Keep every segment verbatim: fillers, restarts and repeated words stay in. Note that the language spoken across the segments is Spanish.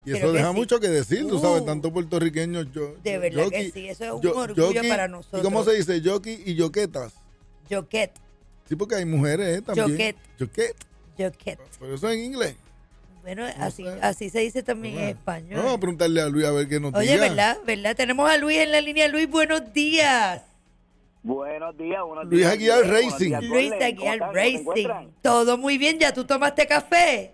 Y eso deja mucho que decir, tú sabes, tanto puertorriqueños. Yo, de verdad yoki, que sí, eso es un yo, orgullo yoki, para nosotros. ¿Y cómo se dice? Yoki y yoquetas. Yoquet. Sí, porque hay mujeres ¿eh? también. Yoquet. Yoquet. Yoquet. Pero eso en inglés. Bueno, No así, sé. así se dice también ¿Verdad? en español. Vamos a preguntarle a Luis a ver qué nos Oye, diga. ¿verdad? ¿Verdad? Tenemos a Luis en la línea. Luis, buenos días. Buenos días, buenos Luis días. Aguiar Buenos Racing. días, Luis Golden. Aguiar ¿Cómo están? ¿Cómo se Racing. encuentran? Todo muy bien. ¿Ya tú tomaste café?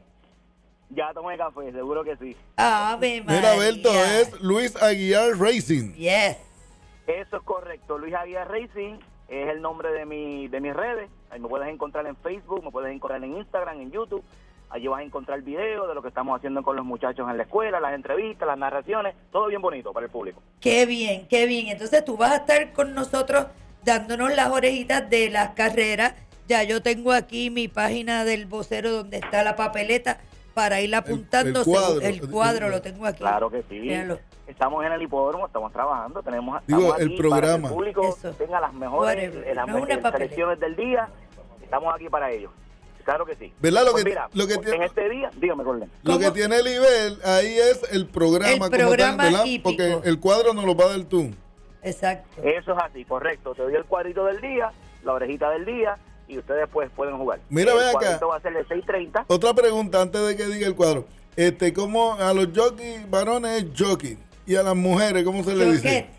Ya tomé café, seguro que sí. Ave María. Mira, Berto, es Luis Aguiar Racing. Yes. Eso es correcto. Luis Aguiar Racing es el nombre de mi de mis redes. Ahí me puedes encontrar en Facebook, me puedes encontrar en Instagram, en YouTube. Allí vas a encontrar videos de lo que estamos haciendo con los muchachos en la escuela, las entrevistas, las narraciones, todo bien bonito para el público. Qué bien, qué bien. Entonces tú vas a estar con nosotros dándonos las orejitas de las carreras. Ya yo tengo aquí mi página del vocero donde está la papeleta para ir apuntando. el cuadro. El cuadro lo tengo aquí. Claro que sí. Míralo. Estamos en el hipódromo, estamos trabajando, tenemos Digo, estamos el aquí programa. para que el público Eso. tenga las mejores Whatever. eh, las No es una mejores papeleta. selecciones del día. Estamos aquí para ellos. Claro que sí. ¿Verdad? Lo Pues que- mira, lo que en tiene- este día, dígame, Gordon. Lo ¿Cómo? que tiene el nivel, ahí es el programa. El como programa tal, ¿verdad? hípico. Porque el cuadro no lo va a dar tú. Exacto. Eso es así, correcto. Te doy el cuadrito del día, la orejita del día, y ustedes pues pueden jugar. Mira, el ve acá. cuadrito va a ser de seis treinta. Otra pregunta antes de que diga el cuadro. Este, ¿cómo a los jockeys varones es jockey? Y a las mujeres, ¿cómo se le Joquet. dice?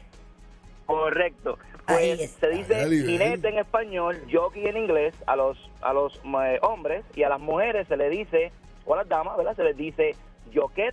Correcto. Ahí Pues está. se dice Dale, jinete en español, jockey en inglés a los a los eh, hombres, y a las mujeres se le dice, o a las damas, ¿verdad? Se les dice joquet,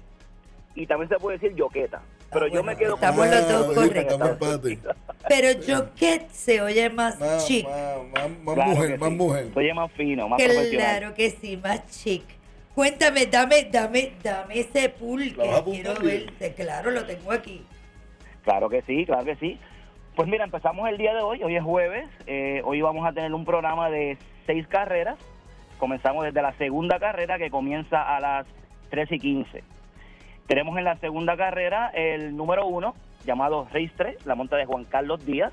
y también se puede decir joqueta. Pero Ah, yo bueno, me quedo estamos los dos sí, correctos. estamos empate. Pero Joquet se oye más Más, chic. más, más, más Claro mujer, que más sí. mujer. Oye, más fino, más profesional. Claro que sí, más chic. Cuéntame, dame, dame, dame ese pulque. ¿Lo vas a Quiero apuntar bien? verte. Claro, lo tengo aquí. Claro que sí, claro que sí. Pues mira, empezamos el día de hoy, hoy es jueves, eh, hoy vamos a tener un programa de seis carreras. Comenzamos desde la segunda carrera, que comienza a las tres y quince. Tenemos en la segunda carrera el número uno, llamado Race tres, la monta de Juan Carlos Díaz.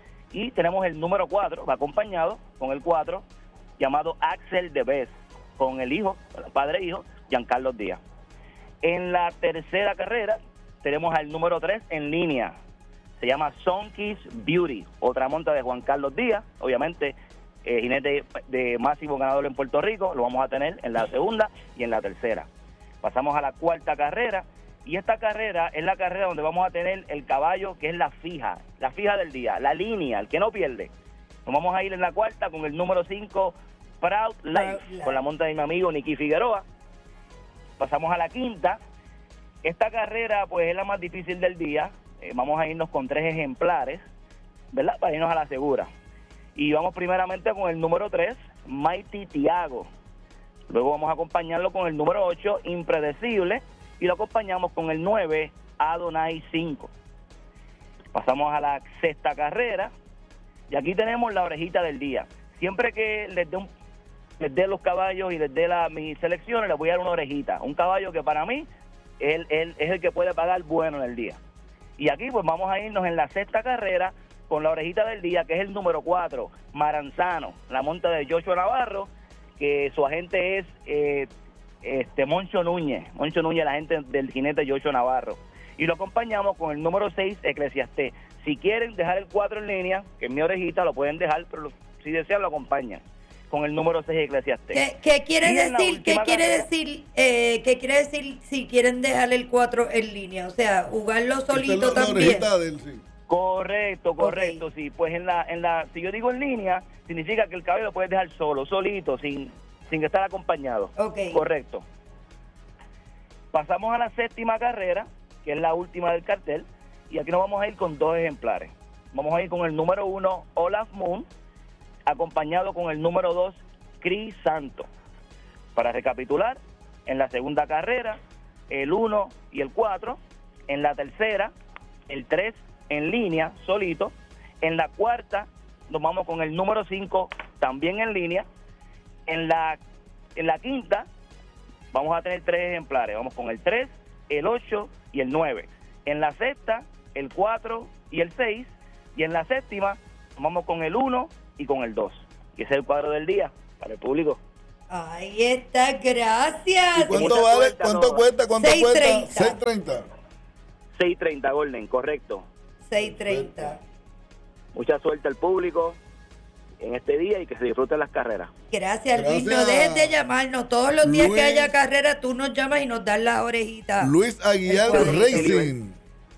Y tenemos el número cuatro, va acompañado con el cuatro, llamado Axel de Bes, con el hijo, el padre e hijo, Giancarlo Díaz. En la tercera carrera tenemos al número tres en línea, se llama Sonki's Beauty, otra monta de Juan Carlos Díaz, obviamente eh, jinete de máximo ganador en Puerto Rico, lo vamos a tener en la segunda y en la tercera. Pasamos a la cuarta carrera, y esta carrera es la carrera donde vamos a tener el caballo que es la fija, la fija del día, la línea, el que no pierde. Nos vamos a ir en la cuarta con el número cinco, Proud Life, Proud Life. con la monta de mi amigo Nicky Figueroa. Pasamos a la quinta. Esta carrera pues es la más difícil del día. Eh, vamos a irnos con tres ejemplares, ¿verdad? Para irnos a la segura. Y vamos primeramente con el número tres, Mighty Tiago. Luego vamos a acompañarlo con el número ocho, Impredecible. Y lo acompañamos con el nueve, Adonai cinco. Pasamos a la sexta carrera. Y aquí tenemos la orejita del día. Siempre que les dé un les dé los caballos y les dé la, mis selecciones, les voy a dar una orejita. Un caballo que para mí él, él es el que puede pagar bueno en el día. Y aquí pues vamos a irnos en la sexta carrera con la orejita del día, que es el número cuatro, Maranzano, la monta de Joshua Navarro, que su agente es eh, este Moncho Núñez, Moncho Núñez, la agente del jinete Joshua Navarro. Y lo acompañamos con el número seis, Eclesiastés. Si quieren dejar el cuatro en línea, que es mi orejita, lo pueden dejar, pero lo, si desean lo acompañan con el número seis, Eclesiastés. ¿Qué, qué quiere Y en la decir? ¿Qué última quiere carrera- decir? Eh, ¿Qué quiere decir si quieren dejar el cuatro en línea? O sea, jugarlo solito Esta es la- la también. orejita del, sí. Correcto, correcto, sí. Pues en la, en la, si yo digo en línea, significa que el caballo lo puedes dejar solo, solito, sin, sin estar acompañado. Ok. Correcto. Pasamos a la séptima carrera, que es la última del cartel, y aquí nos vamos a ir con dos ejemplares. Vamos a ir con el número uno, Olaf Moon, acompañado con el número dos, Cris Santo. Para recapitular, en la segunda carrera, el uno y el cuatro, en la tercera, el tres en línea, solito, en la cuarta nos vamos con el número cinco, también en línea, en la, en la quinta vamos a tener tres ejemplares, vamos con el tres, el ocho y el nueve, en la sexta, el cuatro y el seis, y en la séptima vamos con el uno y con el dos, y ese es el cuadro del día para el público. Ahí está, gracias. ¿Y cuánto Mucha vale? suerte, ¿Cuánto Nova. cuesta? ¿Cuánto seis cuesta? treinta. seis treinta. seis treinta, Golden, correcto. seis treinta. Mucha suerte al público en este día y que se disfruten las carreras. Gracias, Luis. Gracias. No dejes de llamarnos. Todos los días Luis. que haya carrera, tú nos llamas y nos das las orejitas. Luis Aguilar El cuadrito. Racing.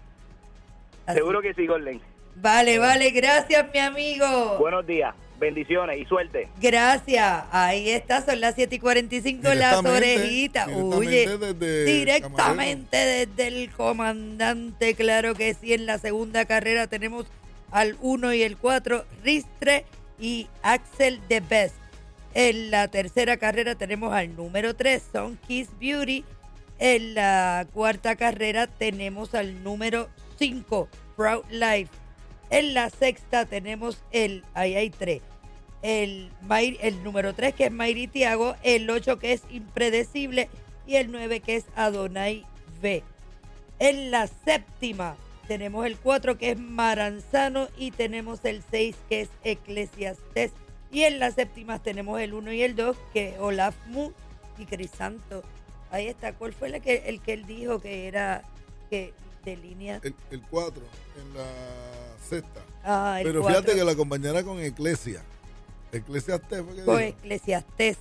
Así. Seguro que sí, Golden. Vale, vale. Gracias, mi amigo. Buenos días, bendiciones y suerte. Gracias. Ahí está, son las siete y cuarenta y cinco, las Directamente, orejitas. Oye, directamente desde directamente desde el comandante, claro que sí. En la segunda carrera tenemos al uno y el cuatro, Ristre y Axel de Best. En la tercera carrera tenemos al número tres, Son Kiss Beauty. En la cuarta carrera tenemos al número cinco, Proud Life. En la sexta tenemos el, ahí hay tres, el, May- el número tres que es Mayri Tiago, el ocho que es Impredecible y el nueve que es Adonai V. En la séptima tenemos el cuatro que es Maranzano y tenemos el seis que es Eclesiastés. Y en las séptimas tenemos el uno y el dos que es Olaf Mu y Crisanto. Ahí está, ¿cuál fue el que, el que él dijo que era que de línea? El, el cuatro en la sexta. Ah, el Pero cuatro. fíjate que la compañera con Eclesia. Eclesiastés fue que Con dijo. Eclesiastés.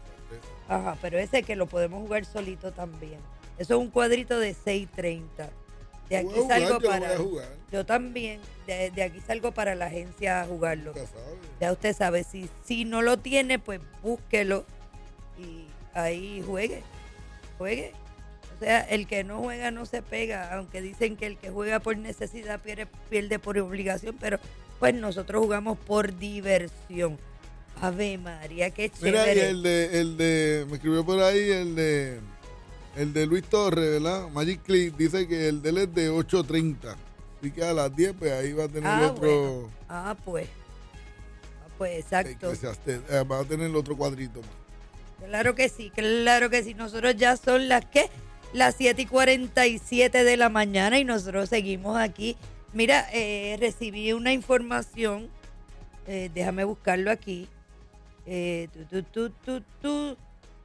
Ajá, pero ese que lo podemos jugar solito también. Eso es un cuadrito de seis treinta. De aquí Voy a jugar, salgo yo lo para... voy a jugar. Yo también. De, de aquí salgo para la agencia a jugarlo. Nunca sabe. Ya usted sabe, si, si no lo tiene, pues búsquelo y ahí juegue. Juegue. O sea, el que no juega no se pega, aunque dicen que el que juega por necesidad pierde, pierde por obligación, pero pues nosotros jugamos por diversión. Ave María, qué Mira, y chévere. el de, el de, me escribió por ahí el de, el de Luis Torres, ¿verdad? Magic Click dice que el de él es de ocho treinta. Así que a las diez, pues ahí va a tener Ah, otro. bueno. Ah, pues. Ah, pues exacto. Eclesiastés, eh, va a tener otro cuadrito más. Claro que sí, claro que sí. Nosotros ya son las que las siete y cuarenta y siete de la mañana y nosotros seguimos aquí. Mira, eh, recibí una información, eh, déjame buscarlo aquí. Eh, tu, tu, tu, tu, tu.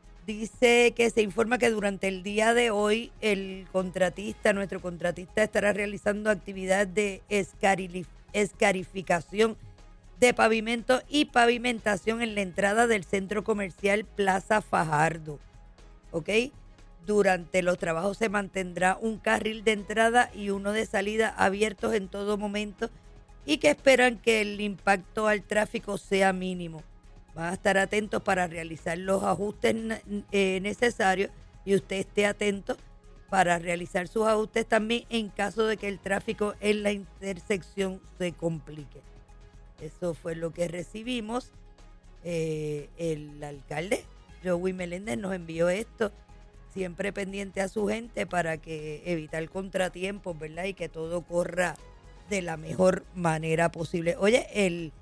Dice que se informa que durante el día de hoy el contratista, nuestro contratista, estará realizando actividades de escarili- escarificación de pavimento y pavimentación en la entrada del centro comercial Plaza Fajardo. ¿Ok? Durante los trabajos se mantendrá un carril de entrada y uno de salida abiertos en todo momento y que esperan que el impacto al tráfico sea mínimo. Van a estar atentos para realizar los ajustes eh, necesarios y usted esté atento para realizar sus ajustes también en caso de que el tráfico en la intersección se complique. Eso fue lo que recibimos. Eh, el alcalde, Joey Meléndez, nos envió esto, siempre pendiente a su gente para que evitar contratiempos, ¿verdad? Y que todo corra de la mejor manera posible. Oye, el...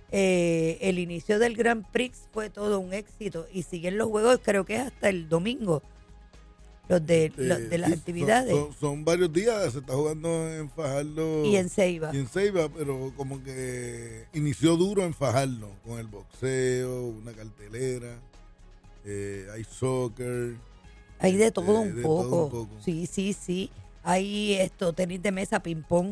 Eh, el inicio del Grand Prix fue todo un éxito y siguen los juegos, creo que es hasta el domingo, los de, Este, los de las sí, actividades. Son, son, son varios días, se está jugando en Fajardo Y en Ceiba. y en Ceiba, pero como que inició duro en Fajardo con el boxeo, una cartelera, eh, hay soccer. Hay de todo, eh, un, de poco. todo un poco. Sí, sí, sí. Hay esto, tenis de mesa, ping pong.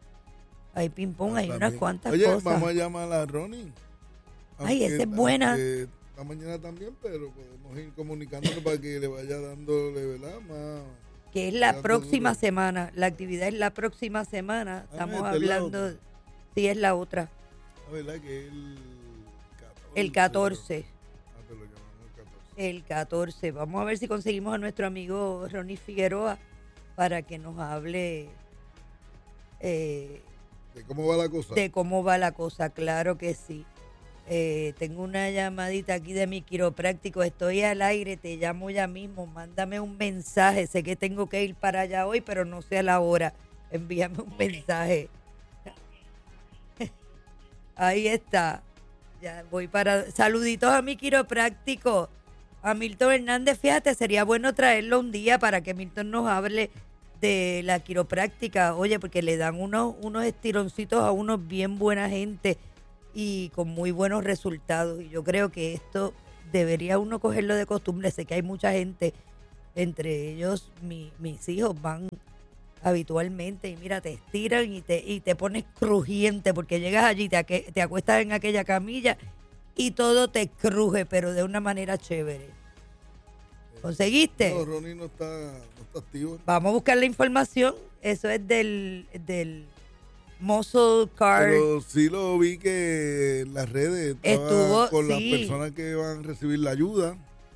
Hay ping pong, hay También. unas cuantas Oye, cosas. vamos a llamar a Ronnie. Ay, esa es Aunque- buena. aunque esta mañana también, pero podemos ir comunicándolo para que le vaya dándole, ¿verdad? Más. Que es la Dando próxima duro. semana. La actividad es la próxima semana. Ah, Estamos esta es la hablando. otra. Sí, es la otra. La verdad que el catorce. El catorce. Ah, pero lo llamamos el catorce. El catorce. Vamos a ver si conseguimos a nuestro amigo Ronnie Figueroa para que nos hable eh, ¿De cómo va la cosa? de cómo va la cosa. Claro que sí. Eh, tengo una llamadita aquí de mi quiropráctico. Estoy al aire, te llamo ya mismo. Mándame un mensaje. Sé que tengo que ir para allá hoy, pero no sé a la hora. Envíame un mensaje. Ahí está. Ya voy para... Saluditos a mi quiropráctico. A Milton Hernández, fíjate, sería bueno traerlo un día para que Milton nos hable de la quiropráctica. Oye, porque le dan unos, unos estironcitos a unos bien buena gente y con muy buenos resultados. Y yo creo que esto debería uno cogerlo de costumbre. Sé que hay mucha gente, entre ellos mi- mis hijos van habitualmente y mira, te estiran y te, y te pones crujiente porque llegas allí, te, aque- te acuestas en aquella camilla y todo te cruje, pero de una manera chévere. ¿Conseguiste? No, Ronnie no está, no está activo. Vamos a buscar la información. Eso es del, del Muscle Car. Pero sí lo vi que en las redes estaba Estuvo, con sí. las personas que van a recibir la ayuda.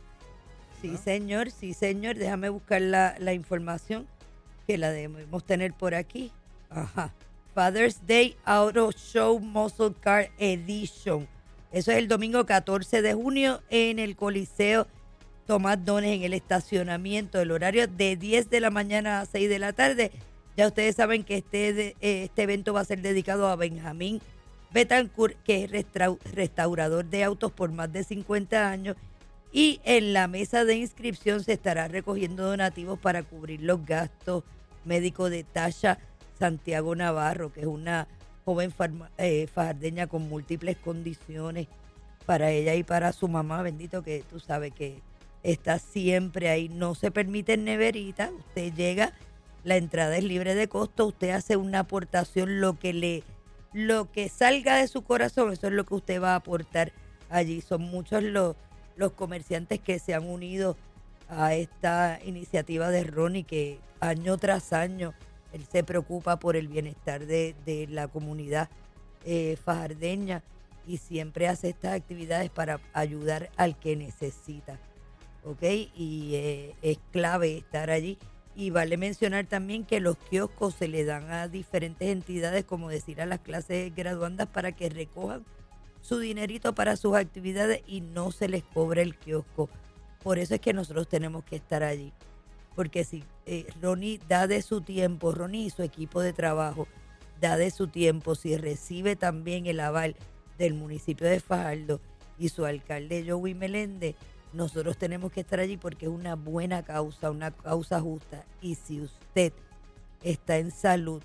Sí, señor, sí, señor. Déjame buscar la, la información que la debemos tener por aquí. Ajá. Father's Day Auto Show Muscle Car Edition. Eso es el domingo catorce de junio en el Coliseo Tomás Dones, en el estacionamiento. El horario de diez de la mañana a seis de la tarde. Ya ustedes saben que este, de- eh, este evento va a ser dedicado a Benjamín Betancourt, que es restaur- restaurador de autos por más de cincuenta años. Y en la mesa de inscripción se estará recogiendo donativos para cubrir los gastos médicos de Tasha Santiago Navarro, que es una joven farma- eh, fajardeña con múltiples condiciones para ella y para su mamá. Bendito, que tú sabes que está siempre ahí. No se permite en neverita. Usted llega, la entrada es libre de costo. Usted hace una aportación, lo que le, lo que salga de su corazón, eso es lo que usted va a aportar allí. Son muchos los, los comerciantes que se han unido a esta iniciativa de Ronnie, que año tras año él se preocupa por el bienestar de, de la comunidad eh, fajardeña y siempre hace estas actividades para ayudar al que necesita. ¿Ok? Y eh, es clave estar allí. Y vale mencionar también que los kioscos se le dan a diferentes entidades, como decir a las clases graduandas, para que recojan su dinerito para sus actividades y no se les cobre el kiosco. Por eso es que nosotros tenemos que estar allí. Porque si eh, Ronnie da de su tiempo, Ronnie y su equipo de trabajo da de su tiempo, si recibe también el aval del municipio de Fajardo y su alcalde Joey Meléndez, nosotros tenemos que estar allí porque es una buena causa, una causa justa. Y si usted está en salud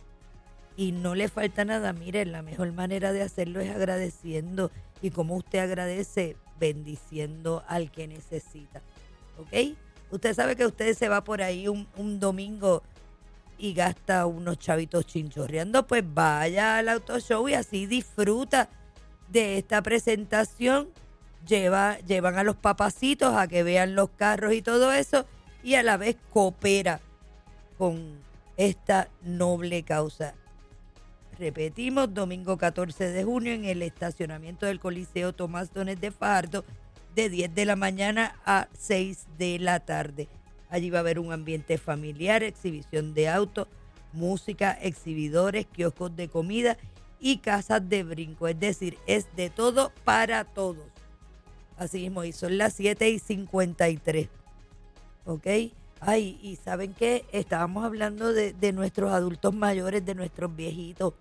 y no le falta nada, mire, la mejor manera de hacerlo es agradeciendo. Y como usted agradece, bendiciendo al que necesita. ¿Ok? Usted sabe que usted se va por ahí un, un domingo y gasta unos chavitos chinchorreando, pues vaya al auto show y así disfruta de esta presentación. Lleva, llevan a los papacitos a que vean los carros y todo eso, y a la vez coopera con esta noble causa. Repetimos, domingo catorce de junio en el estacionamiento del Coliseo Tomás Dones de Fajardo, de diez de la mañana a seis de la tarde. Allí va a haber un ambiente familiar, exhibición de autos, música, exhibidores, kioscos de comida y casas de brinco. Es decir, es de todo para todos. Así mismo, y son las siete y cincuenta y tres. ¿Ok? Ay, y ¿saben qué? Estábamos hablando de, de nuestros adultos mayores, de nuestros viejitos.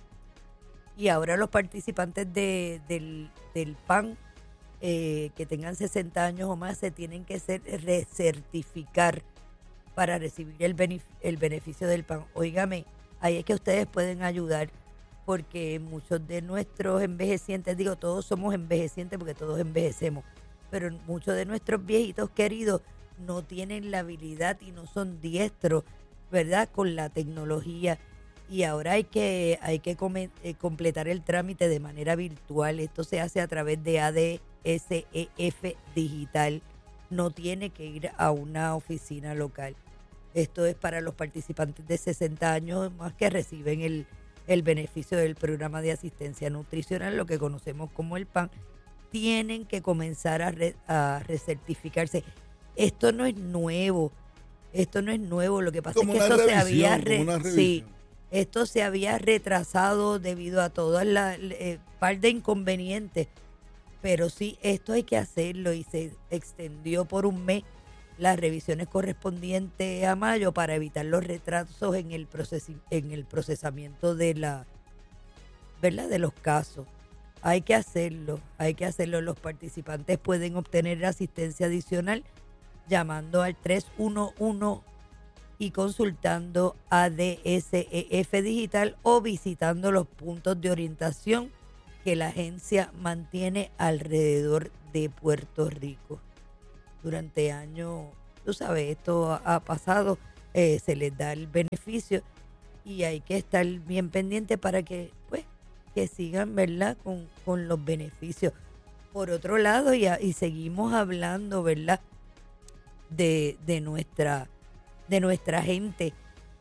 Y ahora los participantes de, del, del P A N, eh, que tengan sesenta años o más, se tienen que ser, recertificar para recibir el, benef- el beneficio del P A N. Óigame, ahí es que ustedes pueden ayudar, porque muchos de nuestros envejecientes, digo, todos somos envejecientes porque todos envejecemos, pero muchos de nuestros viejitos queridos no tienen la habilidad y no son diestros, ¿verdad?, con la tecnología. Y ahora hay que, hay que come- eh, completar el trámite de manera virtual. Esto se hace a través de A D S E F Digital. No tiene que ir a una oficina local. Esto es para los participantes de sesenta años más que reciben el, el beneficio del programa de asistencia nutricional, lo que conocemos como el P A N. Tienen que comenzar a, re- a recertificarse. Esto no es nuevo. Esto no es nuevo. Lo que pasa Como es que una esto se revisión, había... re- como una sí, revisión. esto se había retrasado debido a todas las eh, par de inconvenientes. Pero sí, esto hay que hacerlo y se extendió por un mes las revisiones correspondientes a mayo para evitar los retrasos en el procesi- en el procesamiento de la, ¿verdad?, de los casos. Hay que hacerlo, hay que hacerlo. Los participantes pueden obtener asistencia adicional llamando al tres uno uno y consultando A D S E F Digital o visitando los puntos de orientación que la agencia mantiene alrededor de Puerto Rico. Durante años, tú sabes, esto ha, ha pasado, eh, se les da el beneficio y hay que estar bien pendiente para que, pues, que sigan, ¿verdad?, con, con los beneficios. Por otro lado, y, a, y seguimos hablando, ¿verdad?, de, de, nuestra, de nuestra gente,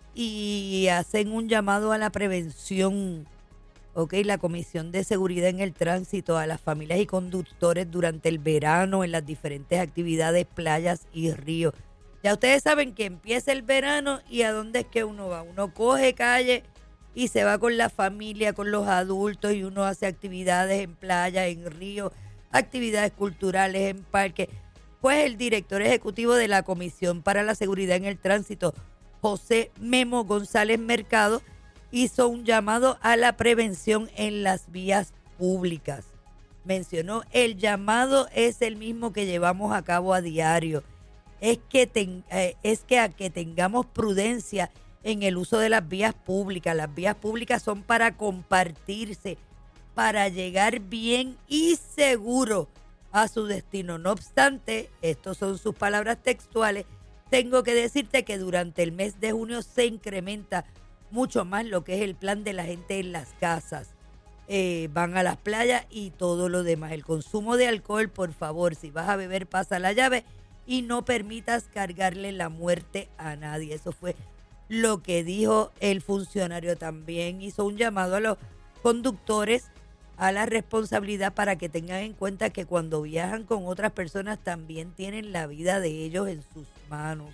y hacen un llamado a la prevención, ¿ok? La Comisión de Seguridad en el Tránsito a las familias y conductores durante el verano en las diferentes actividades, playas y ríos. Ya ustedes saben que empieza el verano y ¿a dónde es que uno va? Uno coge calle y se va con la familia, con los adultos, y uno hace actividades en playa, en ríos, actividades culturales, en parques. Pues el director ejecutivo de la Comisión para la Seguridad en el Tránsito, José Memo González Mercado, hizo un llamado a la prevención en las vías públicas. Mencionó, el llamado es el mismo que llevamos a cabo a diario. Es que, ten, eh, es que a que tengamos prudencia en el uso de las vías públicas. Las vías públicas son para compartirse, para llegar bien y seguro a su destino. No obstante, estas son sus palabras textuales, tengo que decirte que durante el mes de junio se incrementa mucho más lo que es el plan de la gente en las casas. Eh, van a las playas y todo lo demás. El consumo de alcohol, por favor, si vas a beber, pasa la llave y no permitas cargarle la muerte a nadie. Eso fue lo que dijo el funcionario. También hizo un llamado a los conductores a la responsabilidad para que tengan en cuenta que cuando viajan con otras personas también tienen la vida de ellos en sus manos.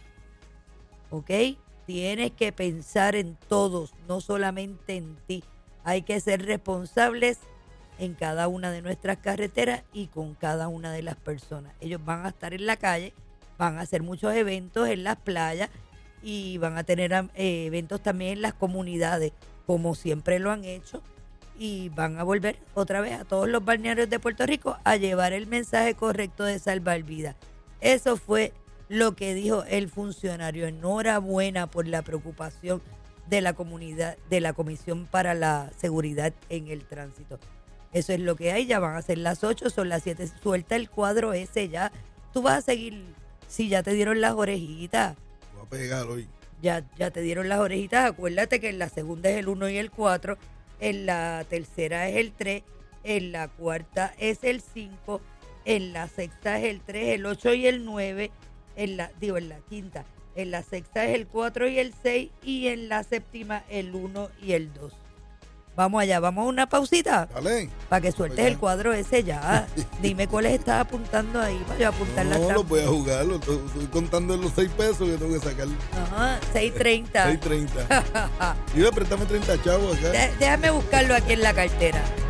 ¿Ok? Tienes que pensar en todos, no solamente en ti. Hay que ser responsables en cada una de nuestras carreteras y con cada una de las personas. Ellos van a estar en la calle, van a hacer muchos eventos en las playas y van a tener eh, eventos también en las comunidades, como siempre lo han hecho. Y van a volver otra vez a todos los balnearios de Puerto Rico a llevar el mensaje correcto de salvar vidas. Eso fue lo que dijo el funcionario. Enhorabuena por la preocupación de la comunidad, de la Comisión para la Seguridad en el Tránsito. Eso es lo que hay. Ya van a ser las ocho, son las siete. Suelta el cuadro ese ya. Tú vas a seguir, si ya te dieron las orejitas. Voy a pegar hoy. Ya, ya te dieron las orejitas. Acuérdate que en la segunda es el uno y el cuatro. En la tercera es el tres, en la cuarta es el cinco, en la sexta es el tres, el ocho y el nueve, en la, digo, en la quinta, en la sexta es el cuatro y el seis, y en la séptima el uno y el dos. Vamos allá, vamos a una pausita. Dale. Para que sueltes Oiga. el cuadro ese ya. Dime cuáles estás apuntando ahí para yo apuntar las No, tab- los voy a jugar. Lo estoy, estoy contando los seis pesos que tengo que sacar. Ajá, seis treinta. seis treinta. Y voy a prestarme treinta chavos acá. Déjame buscarlo aquí en la cartera.